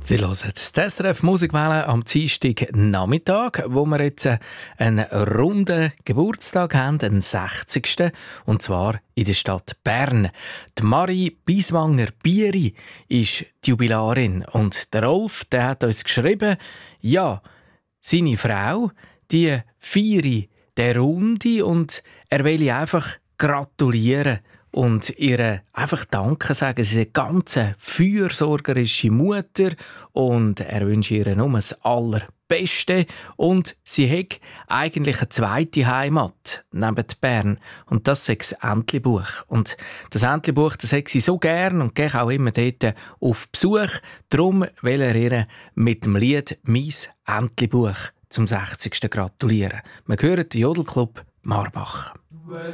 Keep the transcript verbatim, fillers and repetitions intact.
Sie hören die S R F Musikwelle am Dienstag Nachmittag, wo wir jetzt einen runden Geburtstag haben, den sechzigsten Und zwar in der Stadt Bern. Die Marie Bieswanger-Bieri ist die Jubilarin. Und der Rolf, der hat uns geschrieben, ja, seine Frau, die feiere der Runde und er will einfach gratulieren. Und ihr einfach Danke sagen. Sie ist eine ganz fürsorgerische Mutter und er wünscht ihr nur das Allerbeste. Und sie hat eigentlich eine zweite Heimat neben Bern. Und das ist das Entlebuch. Und das Entlebuch, das hat sie so gern und geht auch immer dort auf Besuch. Darum will er ihr mit dem Lied «Mies Entlebuch» zum sechzigsten gratulieren. Wir hören den Jodelclub Marbach.